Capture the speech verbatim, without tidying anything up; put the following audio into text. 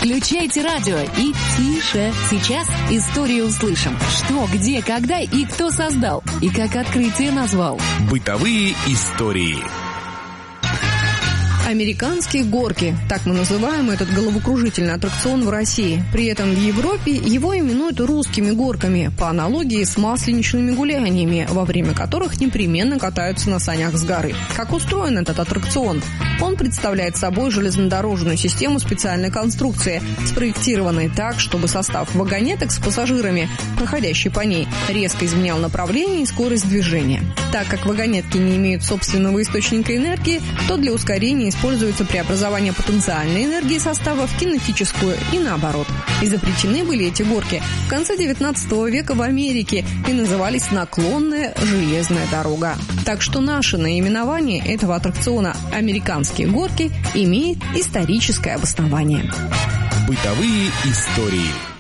Включайте радио и тише. Сейчас историю услышим. Что, где, когда и кто создал. И как открытие назвал. Бытовые истории. Американские горки. Так мы называем этот головокружительный аттракцион в России. При этом в Европе его именуют русскими горками, по аналогии с масленичными гуляниями, во время которых непременно катаются на санях с горы. Как устроен этот аттракцион? Он представляет собой железнодорожную систему специальной конструкции, спроектированной так, чтобы состав вагонеток с пассажирами, проходящий по ней, резко изменял направление и скорость движения. Так как вагонетки не имеют собственного источника энергии, то для ускорения используется преобразование потенциальной энергии состава в кинетическую и наоборот. Изобретены были эти горки в конце девятнадцатого века в Америке и назывались «наклонная железная дорога». Так что наше наименование этого аттракциона «Американские горки» имеет историческое обоснование. Бытовые истории.